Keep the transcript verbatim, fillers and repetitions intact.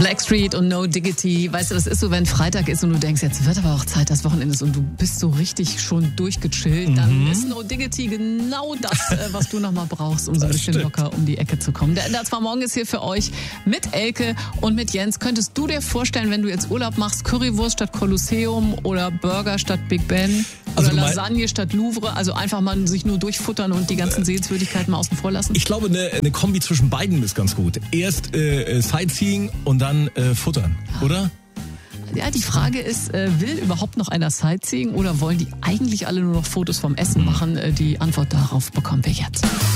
Blackstreet und No Diggity. Weißt du, das ist so, wenn Freitag ist und du denkst, jetzt wird aber auch Zeit, das Wochenende ist und du bist so richtig schon durchgechillt, mhm. dann ist No Diggity genau das, äh, was du nochmal brauchst, um so ein Das bisschen stimmt. locker um die Ecke zu kommen. Der Das war morgen ist hier für euch mit Elke und mit Jens. Könntest du dir vorstellen, wenn du jetzt Urlaub machst, Currywurst statt Kolosseum oder Burger statt Big Ben Also oder du mein- Lasagne statt Louvre? Also einfach mal sich nur durchfuttern und die ganzen Sehenswürdigkeiten mal außen vor lassen? Ich glaube, eine, eine Kombi zwischen beiden ist ganz gut. Erst äh, Sightseeing und dann äh, futtern, oder? Ja, die Frage ist, äh, will überhaupt noch einer Sightseeing oder wollen die eigentlich alle nur noch Fotos vom Essen machen? Äh, die Antwort darauf bekommen wir jetzt.